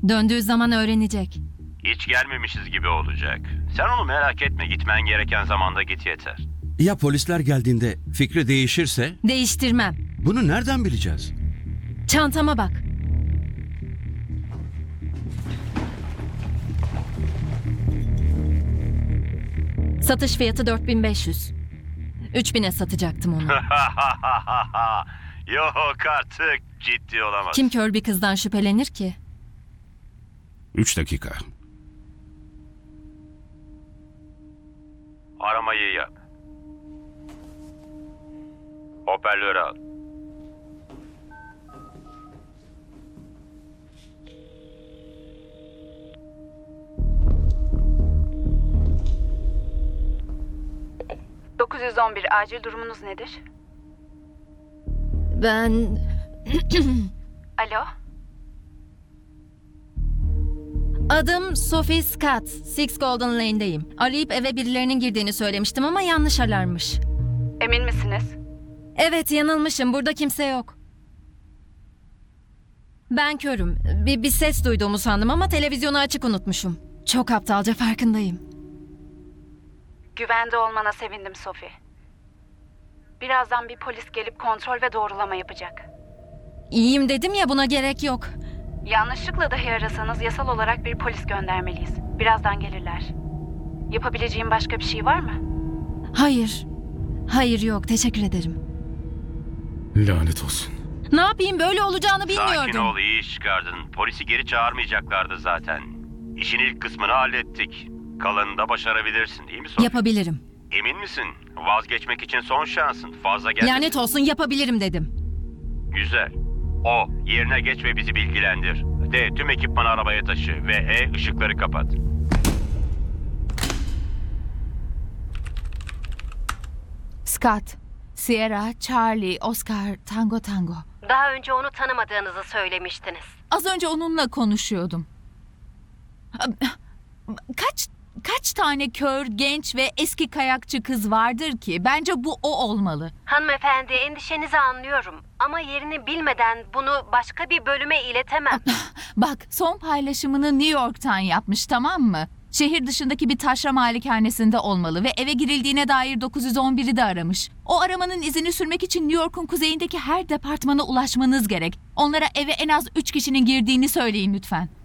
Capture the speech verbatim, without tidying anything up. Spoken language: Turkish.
Döndüğü zaman öğrenecek. Hiç gelmemişiz gibi olacak. Sen onu merak etme. Gitmen gereken zamanda git yeter. Ya polisler geldiğinde fikri değişirse? Değiştirmem. Bunu nereden bileceğiz? Çantama bak. Satış fiyatı dört bin beş yüz. üç bine satacaktım onu. Yok artık. Ciddi olamaz. Kim kör bir kızdan şüphelenir ki? Üç dakika. Aramayı yap. Hoparlörü al. dokuz yüz on bir acil durumunuz nedir? Ben... Alo? Adım Sophie Scott. Six Golden Lane'deyim. Arayıp eve birilerinin girdiğini söylemiştim ama yanlış alarmmış. Emin misiniz? Evet, yanılmışım. Burada kimse yok. Ben körüm. Bir, bir ses duyduğumu sandım ama televizyonu açık unutmuşum. Çok aptalca, farkındayım. Güvende olmana sevindim Sophie. Birazdan bir polis gelip kontrol ve doğrulama yapacak. İyiyim dedim ya, buna gerek yok. Yanlışlıkla dahi arasanız yasal olarak bir polis göndermeliyiz. Birazdan gelirler. Yapabileceğim başka bir şey var mı? Hayır. Hayır yok, teşekkür ederim. Lanet olsun. Ne yapayım, böyle olacağını bilmiyordum. Sakin ol, iyi iş çıkardın. Polisi geri çağırmayacaklardı zaten. İşin ilk kısmını hallettik. Kalanını da başarabilirsin, değil mi Sophie? Yapabilirim. Emin misin? Vazgeçmek için son şansın. Fazla gelmesin. Lanet olsun, yapabilirim dedim. Güzel. O, yerine geç ve bizi bilgilendir. D, tüm ekipmanı arabaya taşı ve E, ışıkları kapat. Scott, Sierra, Charlie, Oscar, Tango Tango. Daha önce onu tanımadığınızı söylemiştiniz. Az önce onunla konuşuyordum. Kaç kaç tane kör, genç ve eski kayakçı kız vardır ki? Bence bu o olmalı. Hanımefendi, endişenizi anlıyorum. Ama yerini bilmeden bunu başka bir bölüme iletemem. Bak, son paylaşımını New York'tan yapmış, tamam mı? Şehir dışındaki bir taşra malikanesinde olmalı ve eve girildiğine dair dokuz yüz on biri de aramış. O aramanın izini sürmek için New York'un kuzeyindeki her departmana ulaşmanız gerek. Onlara eve en az üç kişinin girdiğini söyleyin lütfen.